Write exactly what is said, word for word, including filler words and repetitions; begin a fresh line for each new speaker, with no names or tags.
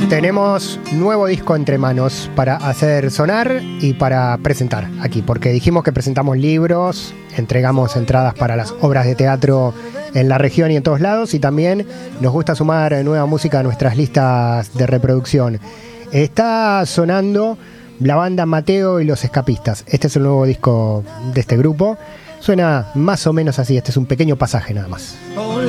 Tenemos nuevo disco entre manos para hacer sonar y para presentar aquí, porque dijimos que presentamos libros, entregamos entradas para las obras de teatro en la región y en todos lados, y también nos gusta sumar nueva música a nuestras listas de reproducción. Está sonando la banda Mateo y los Escapistas. Este es el nuevo disco de este grupo. Suena más o menos así, este es un pequeño pasaje nada más.